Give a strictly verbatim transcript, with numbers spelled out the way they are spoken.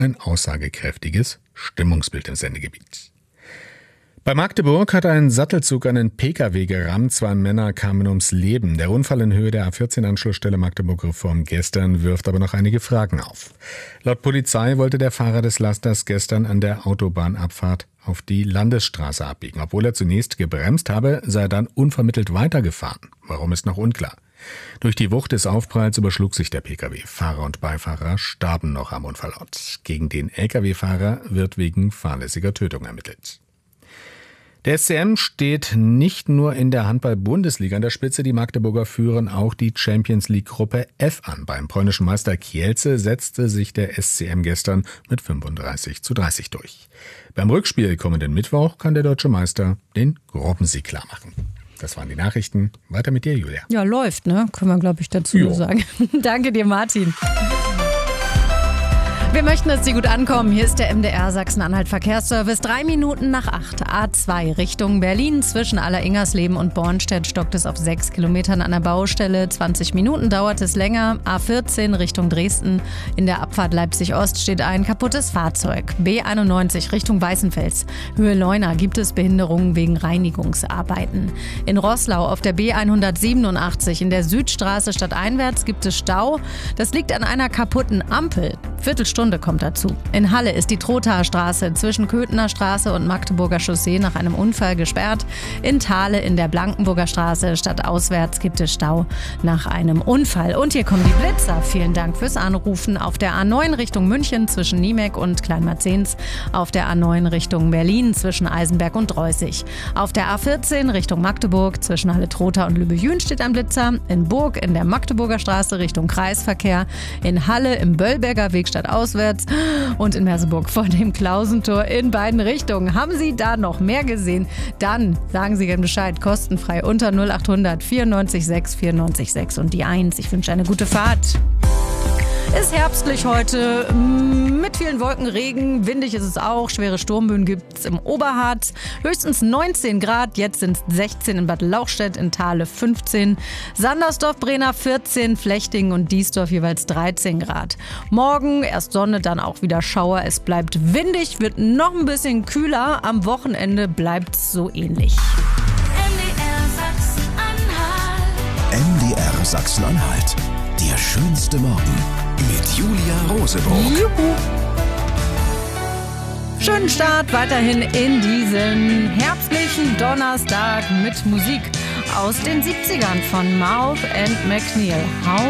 ein aussagekräftiges Stimmungsbild im Sendegebiet. Bei Magdeburg hat ein Sattelzug einen P K W gerammt. Zwei Männer kamen ums Leben. Der Unfall in Höhe der A vierzehn Anschlussstelle Magdeburg-Reform gestern wirft aber noch einige Fragen auf. Laut Polizei wollte der Fahrer des Lasters gestern an der Autobahnabfahrt auf die Landesstraße abbiegen. Obwohl er zunächst gebremst habe, sei er dann unvermittelt weitergefahren. Warum ist noch unklar. Durch die Wucht des Aufpralls überschlug sich der P K W. Fahrer und Beifahrer starben noch am Unfallort. Gegen den L K W-Fahrer wird wegen fahrlässiger Tötung ermittelt. Der S C M steht nicht nur in der Handball-Bundesliga an der Spitze, die Magdeburger führen auch die Champions-League-Gruppe F an. Beim polnischen Meister Kielce setzte sich der S C M gestern mit fünfunddreißig zu dreißig durch. Beim Rückspiel kommenden Mittwoch kann der deutsche Meister den Gruppensieg klarmachen. Das waren die Nachrichten. Weiter mit dir, Julia. Ja, läuft, ne? Können wir, glaube ich, dazu jo. sagen. Danke dir, Martin. Wir möchten, dass Sie gut ankommen. Hier ist der M D R Sachsen-Anhalt Verkehrsservice. Drei Minuten nach acht. A zwei Richtung Berlin. Zwischen Aller-Ingersleben und Bornstedt stockt es auf sechs Kilometern an der Baustelle. zwanzig Minuten dauert es länger. A vierzehn Richtung Dresden. In der Abfahrt Leipzig-Ost steht ein kaputtes Fahrzeug. B einundneunzig Richtung Weißenfels. Höhe Leuna gibt es Behinderungen wegen Reinigungsarbeiten. In Roßlau auf der B hundertsiebenundachtzig in der Südstraße stadteinwärts gibt es Stau. Das liegt an einer kaputten Ampel. Viertelstunde kommt dazu. In Halle ist die Trothaer Straße zwischen Köthener Straße und Magdeburger Chaussee nach einem Unfall gesperrt. In Thale in der Blankenburger Straße stadtauswärts gibt es Stau nach einem Unfall. Und hier kommen die Blitzer. Vielen Dank fürs Anrufen. Auf der A neun Richtung München zwischen Niemek und Kleinmarzens. Auf der A neun Richtung Berlin zwischen Eisenberg und Dreußig. Auf der A vierzehn Richtung Magdeburg zwischen Halle-Trotha und Lübejün steht ein Blitzer. In Burg in der Magdeburger Straße Richtung Kreisverkehr. In Halle im Böllberger Weg stadtauswärts und in Merseburg vor dem Klausentor in beiden Richtungen. Haben Sie da noch mehr gesehen? Dann sagen Sie gerne Bescheid, kostenfrei unter null acht hundert vierundneunzig sechs vierundneunzig sechs und die eins. Ich wünsche eine gute Fahrt. Ist herbstlich heute, mit vielen Wolken, Regen, windig ist es auch, schwere Sturmböen gibt es im Oberharz, höchstens neunzehn Grad, jetzt sind es sechzehn in Bad Lauchstädt, in Thale fünfzehn, Sandersdorf, Brenner vierzehn, Flechtingen und Diesdorf jeweils dreizehn Grad. Morgen erst Sonne, dann auch wieder Schauer, es bleibt windig, wird noch ein bisschen kühler, am Wochenende bleibt es so ähnlich. M D R Sachsen-Anhalt. M D R Sachsen-Anhalt. Der schönste Morgen mit Julia Roseburg. Juhu. Schönen Start weiterhin in diesen herbstlichen Donnerstag mit Musik aus den siebzigern von Mouth and McNeil. How